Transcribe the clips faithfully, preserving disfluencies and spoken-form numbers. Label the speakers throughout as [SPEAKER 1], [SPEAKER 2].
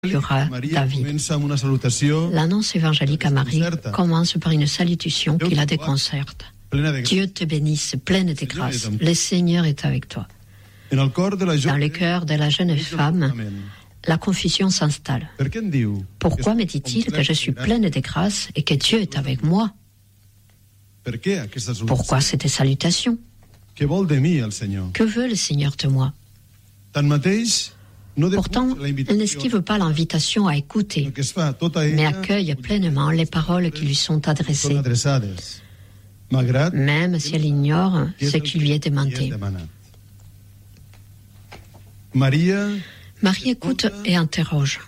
[SPEAKER 1] Il y aura David. L'annonce évangélique à Marie commence par une salutation qui la déconcerte. Dieu te bénisse, pleine de grâce. Le Seigneur est avec toi. Dans le cœur de la jeune femme, la confusion s'installe. Pourquoi me dit-il que je suis pleine de grâce et que Dieu est avec moi? Pourquoi cette salutation? Que veut le Seigneur de moi? Pourtant, elle n'esquive pas l'invitation à écouter, mais accueille pleinement les paroles qui lui sont adressées, même si elle ignore ce qui lui est demandé. Marie écoute et interroge.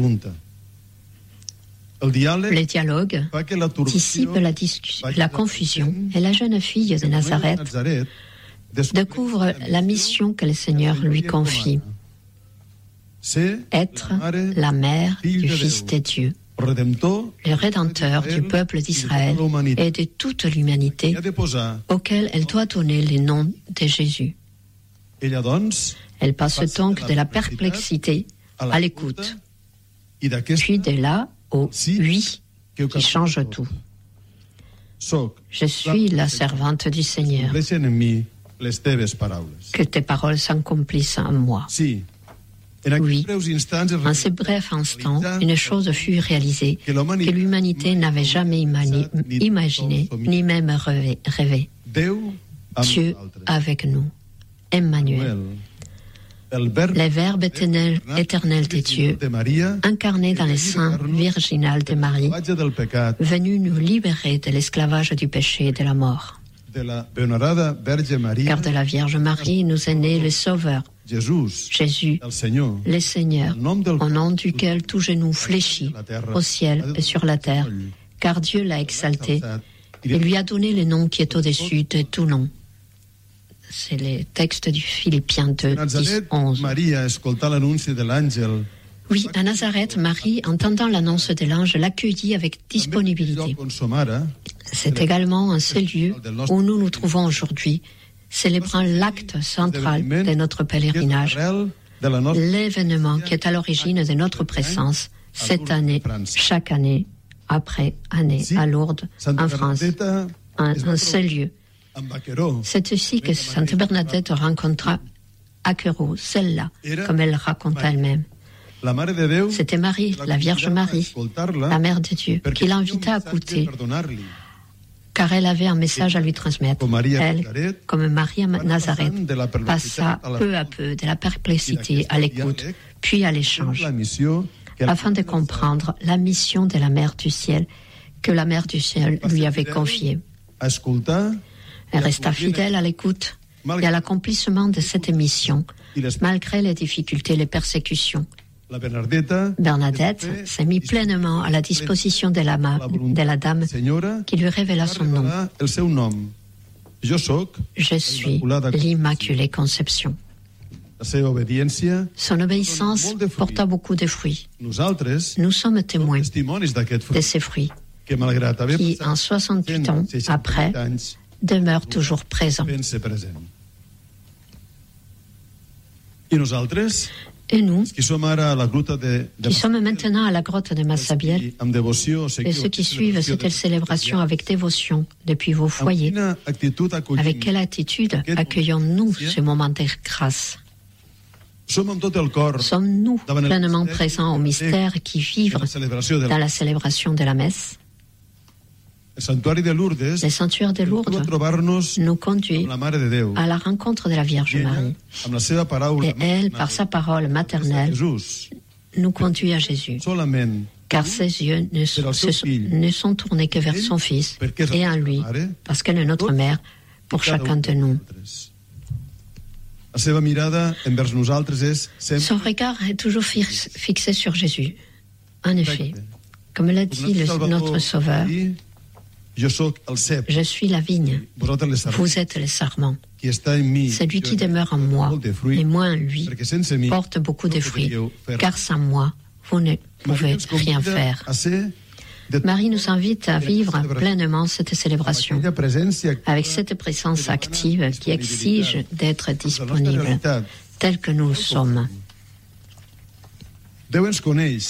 [SPEAKER 1] Le dialogue dissipe la, discussion, la confusion et la jeune fille de Nazareth découvre la mission que le Seigneur lui confie. Être la mère du Fils de Dieu, le Rédempteur du peuple d'Israël et de toute l'humanité, auquel elle doit donner le nom de Jésus. Elle passe donc de la perplexité à l'écoute, puis de là au oui qui change tout. Je suis la servante du Seigneur. Que tes paroles s'accomplissent en moi. Oui, en ces brefs instants, une chose fut réalisée que l'humanité n'avait jamais imaginé, ni même rêvé. rêvé. Dieu avec nous, Emmanuel. Le Verbe éternel, éternel de Dieu, incarné dans le sein virginal de Marie, venu nous libérer de l'esclavage du péché et de la mort. Car de la Vierge Marie nous est né le Sauveur, Jésus, le Seigneur, au nom duquel tout genou fléchit au ciel et sur la terre, car Dieu l'a exalté et lui a donné le nom qui est au-dessus de tout nom. C'est le texte du Philippiens deux, dix, onze. Oui, à Nazareth, Marie, entendant l'annonce de l'ange, l'accueillit avec disponibilité. C'est également en ce lieu où nous nous trouvons aujourd'hui, célébrant l'acte central de notre pèlerinage, l'événement qui est à l'origine de notre présence cette année, chaque année, après année, à Lourdes, en France, en un seul lieu. C'est ici que Sainte Bernadette rencontra Aquero, celle-là, comme elle raconte elle-même. C'était Marie, la Vierge Marie, la Mère de Dieu, qui l'invita à écouter, car elle avait un message à lui transmettre. Elle, comme Marie à Nazareth, passa peu à peu de la perplexité à l'écoute, puis à l'échange, afin de comprendre la mission de la Mère du Ciel que la Mère du Ciel lui avait confiée. Elle resta fidèle à l'écoute et à l'accomplissement de cette mission, malgré les difficultés et les persécutions. Bernadette s'est mise pleinement à la disposition de la, de la dame qui lui révéla son nom. Je suis l'Immaculée Conception. Son obéissance porta beaucoup de fruits. Nous sommes témoins de ces fruits qui, en soixante-huit ans après, demeurent toujours présents. Et nous, qui sommes maintenant à la grotte de Massabielle, et ceux qui suivent cette célébration avec dévotion depuis vos foyers, avec quelle attitude accueillons-nous ce moment de grâce? Sommes-nous pleinement présents au mystère qui vivent dans la célébration de la messe? Le sanctuaire de Lourdes nous conduit à la rencontre de la Vierge Marie. Et elle, par sa parole maternelle, nous conduit à Jésus. Car ses yeux ne, se, ne sont tournés que vers son Fils et en lui, parce qu'elle est notre mère pour chacun de nous. Son regard est toujours fixé sur Jésus. En effet, comme l'a dit le, notre Sauveur, je suis la vigne, vous êtes le sarment. Celui qui demeure en moi, et moi en lui, porte beaucoup de fruits, car sans moi, vous ne pouvez rien faire. Marie nous invite à vivre pleinement cette célébration, avec cette présence active qui exige d'être disponible, tel que nous sommes.
[SPEAKER 2] Déu ens coneix